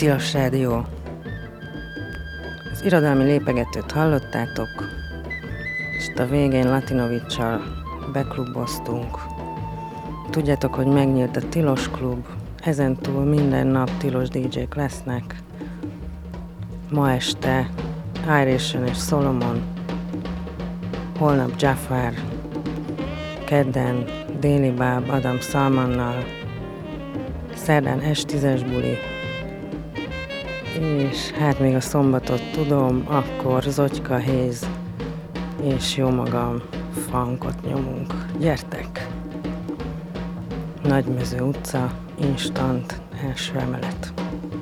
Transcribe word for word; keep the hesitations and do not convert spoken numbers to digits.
Tilos Rádió. Az irodalmi lépegetőt hallottátok, és itt a végén Latinovics-sal bekluboztunk. Tudjátok, hogy megnyílt a Tilos klub, ezentúl minden nap tilos dé dzsék lesznek. Ma este Iration és Solomon, holnap Jafar, kedden Déli Báb Adam Salmannal, szerdán estízes buli, és hát még a szombatot tudom, akkor Zotyka Héz és jó magam funkot nyomunk. Gyertek! Nagymező utca, instant, első emelet.